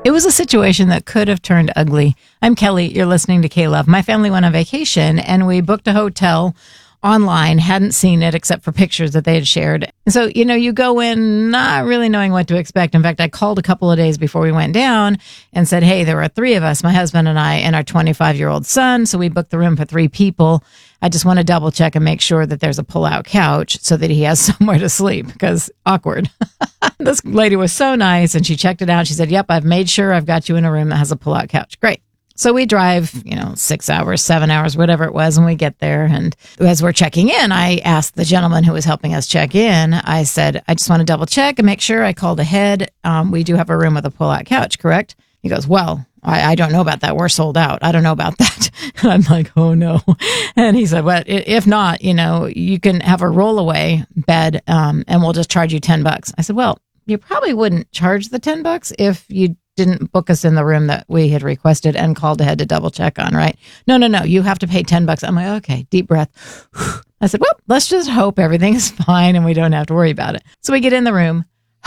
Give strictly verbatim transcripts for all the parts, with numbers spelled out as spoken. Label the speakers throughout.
Speaker 1: It was a situation that could have turned ugly. I'm Kelly. You're listening to K-Love. My family went on vacation, and we booked a hotel online, hadn't seen it except for pictures that they had shared. And so, you know, you go in not really knowing what to expect. In fact, I called a couple of days before we went down and said, hey, there were three of us, my husband and I and our twenty-five-year-old son. So we booked the room for three people. I just want to double check and make sure that there's a pull-out couch so that he has somewhere to sleep, because awkward. This lady was so nice, and she checked it out. She said, yep, I've made sure I've got you in a room that has a pull-out couch. Great. So we drive, you know, six hours, seven hours, whatever it was, and we get there. And as we're checking in, I asked the gentleman who was helping us check in, I said, I just want to double check and make sure. I called ahead. Um, we do have a room with a pull-out couch, correct? He goes, well, I, I don't know about that. We're sold out. I don't know about that. And I'm like, oh, no. And he said, well, if not, you know, you can have a rollaway bed um, and we'll just charge you ten bucks. I said, well, you probably wouldn't charge the ten bucks if you didn't book us in the room that we had requested and called ahead to double check on, right? No, no, no. You have to pay ten bucks. I'm like, okay, deep breath. I said, well, let's just hope everything is fine and we don't have to worry about it. So we get in the room.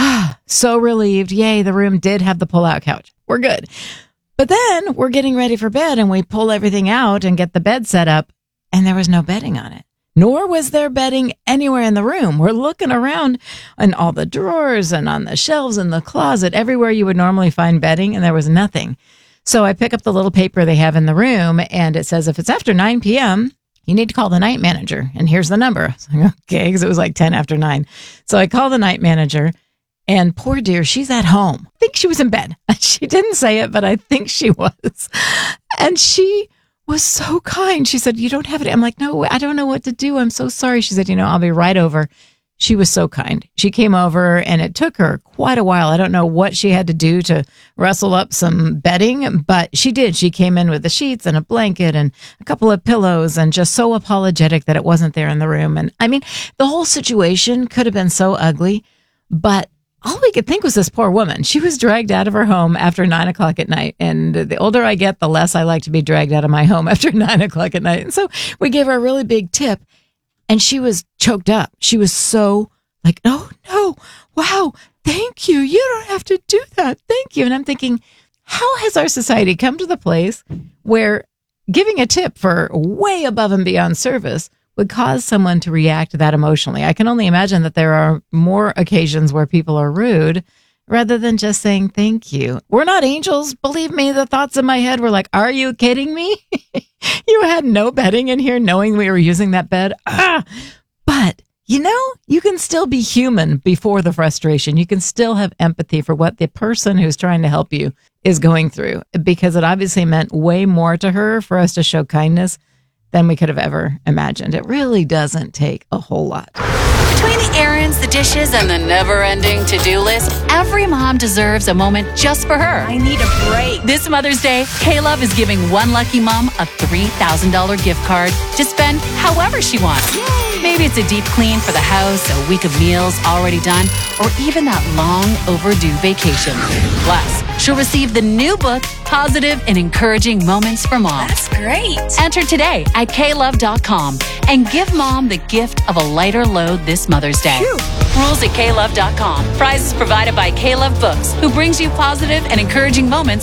Speaker 1: So relieved. Yay, the room did have the pull-out couch. We're good. But then we're getting ready for bed and we pull everything out and get the bed set up, and there was no bedding on it. Nor was there bedding anywhere in the room. We're looking around in all the drawers and on the shelves in the closet, everywhere you would normally find bedding, and there was nothing. So I pick up the little paper they have in the room, and it says, if it's after nine p.m., you need to call the night manager. And here's the number. So I'm like, okay, because it was like ten after nine. So I call the night manager, and poor dear, she's at home. I think she was in bed. She didn't say it, but I think she was. And she was so kind. She said, you don't have it. I'm like, no, I don't know what to do. I'm so sorry. She said, you know, I'll be right over. She was so kind. She came over, and it took her quite a while. I don't know what she had to do to rustle up some bedding, but she did. She came in with the sheets and a blanket and a couple of pillows, and just so apologetic that it wasn't there in the room. And I mean, the whole situation could have been so ugly, but all we could think was this poor woman. She was dragged out of her home after nine o'clock at night. And the older I get, the less I like to be dragged out of my home after nine o'clock at night. And so we gave her a really big tip, and she was choked up. She was so like, oh, no, wow, thank you. You don't have to do that. Thank you. And I'm thinking, how has our society come to the place where giving a tip for way above and beyond service would cause someone to react that emotionally? I can only imagine that there are more occasions where people are rude rather than just saying thank you. We're not angels. Believe me, the thoughts in my head were like, are you kidding me? You had no bedding in here knowing we were using that bed. Ah! But, you know, you can still be human before the frustration. You can still have empathy for what the person who's trying to help you is going through, because it obviously meant way more to her for us to show kindness than we could have ever imagined. It really doesn't take a whole lot.
Speaker 2: Between the errands, the dishes, and the never-ending to-do list, every mom deserves a moment just for her.
Speaker 3: I need a break.
Speaker 2: This Mother's Day, K-Love is giving one lucky mom a three thousand dollars gift card to spend however she wants. Yay! Maybe it's a deep clean for the house, a week of meals already done, or even that long overdue vacation. Plus, she'll receive the new book, Positive and Encouraging Moments for Moms.
Speaker 3: That's great.
Speaker 2: Enter today at K love dot com and give mom the gift of a lighter load this Mother's Day. Phew. Rules at K love dot com. Prizes provided by K-Love Books, who brings you positive and encouraging moments